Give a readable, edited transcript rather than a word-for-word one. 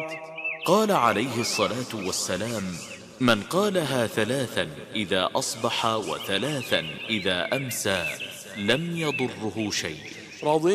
قال عليه الصلاة والسلام: من قالها 3 إذا أصبح و3 إذا أمسى لم يضره شيء.